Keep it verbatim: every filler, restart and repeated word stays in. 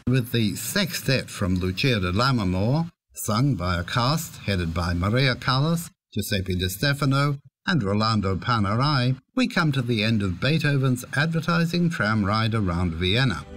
With the sextet from Lucia di Lammermoor, sung by a cast headed by Maria Callas, Giuseppe Di Stefano, and Rolando Panerai, we come to the end of Beethoven's advertising tram ride around Vienna.